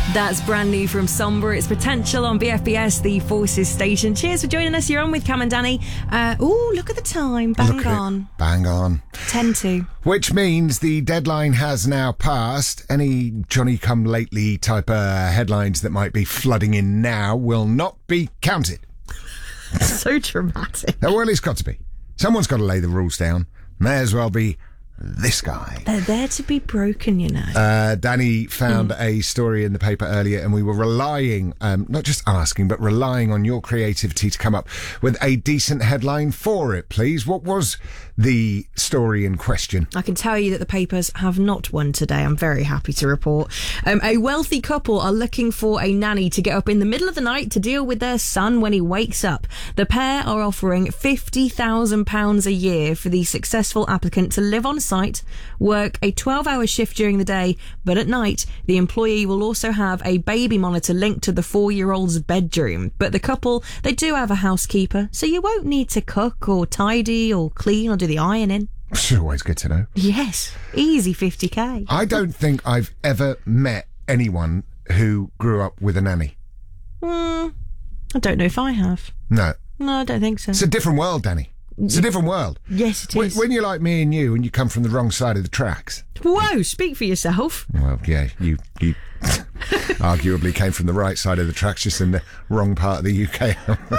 That's brand new from Somber. It's Potential on BFBS, the Forces station. Cheers for joining us. You're on with Cam and Danny. Look at the time. Bang on. Bang on. 10-2. Which means the deadline has now passed. Any Johnny-come-lately type headlines that might be flooding in now will not be counted. So dramatic. Well, it's got to be. Someone's got to lay the rules down. May as well be this guy. They're there to be broken, you know. Danny found a story in the paper earlier, and we were relying, not just asking, but relying on your creativity to come up with a decent headline for it, please. What was the story in question? I can tell you that the papers have not won today. I'm very happy to report. A wealthy couple are looking for a nanny to get up in the middle of the night to deal with their son when he wakes up. The pair are offering £50,000 a year for the successful applicant to live on site, work a 12-hour shift during the day, but at night the employee will also have a baby monitor linked to the 4-year-old's bedroom. But the couple, they do have a housekeeper, so you won't need to cook or tidy or clean or do the ironing. It's always good to know. Yes, easy 50k. I don't think I've ever met anyone who grew up with a nanny. I don't know if I have. No, I don't think so. it's a different world, Danny. It's a different world. Yes, it is. When you're like me and you, and you come from the wrong side of the tracks. Whoa, speak for yourself. Well, yeah, you arguably came from the right side of the tracks, just in the wrong part of the UK.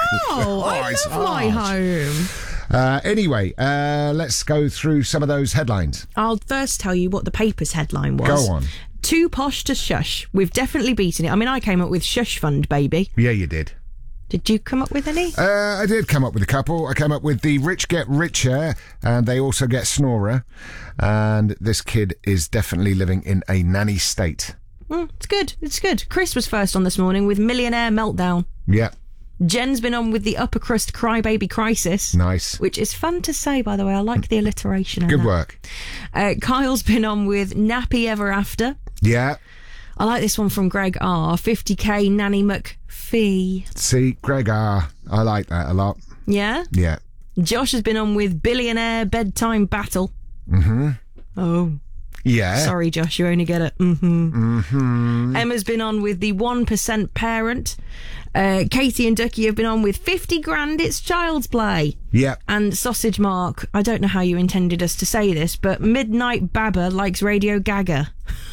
I it's love my home. Anyway, let's go through some of those headlines. I'll first tell you what the paper's headline was. Go on. Too posh to shush. We've definitely beaten it. I mean, I came up with Shush Fund, baby. Yeah, you did. Did you come up with any? I did come up with a couple. I came up with the rich get richer, and they also get snorer. And this kid is definitely living in a nanny state. It's good. It's good. Chris was first on this morning with Millionaire Meltdown. Yeah. Jen's been on with the Upper Crust Crybaby Crisis. Nice. Which is fun to say, by the way. I like the alliteration. Good work. Kyle's been on with Nappy Ever After. Yeah. I like this one from Greg R. 50k Nanny McPhee. See, Greg R. I like that a lot. Yeah? Yeah. Josh has been on with Billionaire Bedtime Battle. Mm-hmm. Oh. Yeah. Sorry, Josh, you only get it. Mm-hmm. Mm-hmm. Emma's been on with the 1% Parent. Katie and Ducky have been on with 50 grand, it's child's play. Yeah. And Sausage Mark, I don't know how you intended us to say this, but Midnight Baba likes Radio Gaga.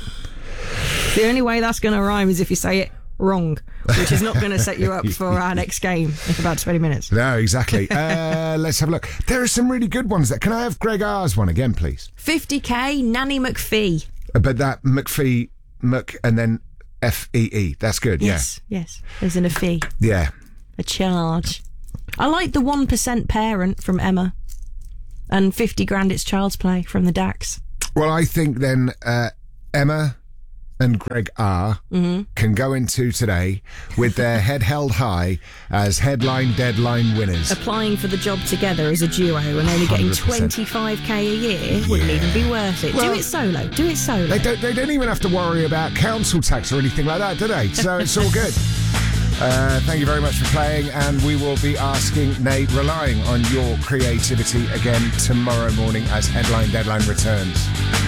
The only way that's going to rhyme is if you say it wrong, which is not going to set you up for our next game in about 20 minutes. No, exactly. Let's have a look. There are some really good ones there. Can I have Greg R's one again, please? 50k Nanny McPhee. But that McPhee, and then F-E-E. That's good, yes, yeah. Yes, as in a fee. Yeah. A charge. I like the 1% Parent from Emma. And 50 grand it's child's play from the Dax. Well, I think then Emma and Greg R can go into today with their head held high as headline deadline winners. Applying for the job together as a duo and only getting 25k a year wouldn't even be worth it. Well, do it solo. Do it solo. They don't even have to worry about council tax or anything like that, do they? So it's all good. Thank you very much for playing, and we will be relying on your creativity again tomorrow morning as Headline Deadline returns.